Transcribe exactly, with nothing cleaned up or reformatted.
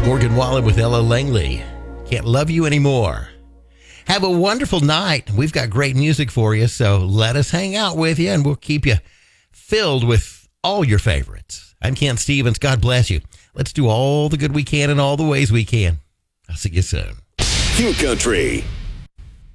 Morgan Wallen with Ella Langley. Can't love you anymore. Have a wonderful night. We've got great music for you, so let us hang out with you, and we'll keep you filled with all your favorites. I'm Ken Stevens. God bless you. Let's do all the good we can in all the ways we can. I'll see you soon. King Country.